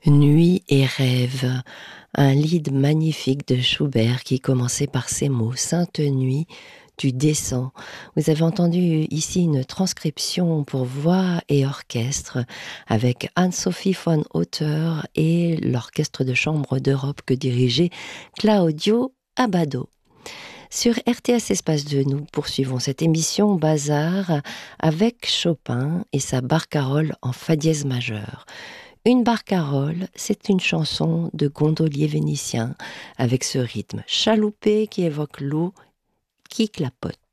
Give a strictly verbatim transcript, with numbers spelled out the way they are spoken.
Nuit et rêve, un lied magnifique de Schubert qui commençait par ces mots: Sainte nuit, tu descends. Vous avez entendu ici une transcription pour voix et orchestre avec Anne-Sophie von Otter et l'Orchestre de chambre d'Europe que dirigeait Claudio Abbado. Sur R T S Espace deux, nous poursuivons cette émission Bazar avec Chopin et sa barcarolle en fa dièse majeur. Une barcarolle, c'est une chanson de gondolier vénitien avec ce rythme chaloupé qui évoque l'eau qui clapote.